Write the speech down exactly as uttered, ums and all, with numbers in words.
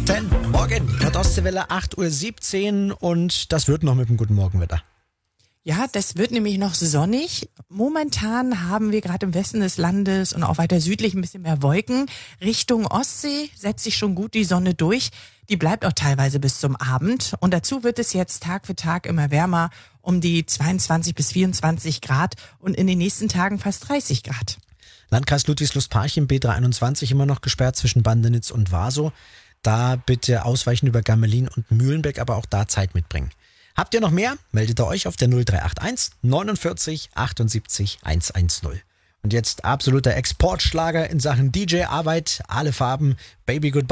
zehn. Morgen, Nordostseewelle acht Uhr siebzehn und das wird noch mit dem guten Morgenwetter. Ja, das wird nämlich noch sonnig. Momentan haben wir gerade im Westen des Landes und auch weiter südlich ein bisschen mehr Wolken. Richtung Ostsee setzt sich schon gut die Sonne durch. Die bleibt auch teilweise bis zum Abend. Und dazu wird es jetzt Tag für Tag immer wärmer, um die zweiundzwanzig bis vierundzwanzig Grad und in den nächsten Tagen fast dreißig Grad. Landkreis Ludwigslust-Parchim, B dreihunderteinundzwanzig immer noch gesperrt zwischen Bandenitz und Warsow. Da bitte ausweichen über Gammelin und Mühlenbeck, aber auch da Zeit mitbringen. Habt ihr noch mehr? Meldet ihr euch auf der null drei acht eins neunundvierzig achtundsiebzig hundertzehn. Und jetzt absoluter Exportschlager in Sachen D J-Arbeit, alle Farben, Baby Goodbye.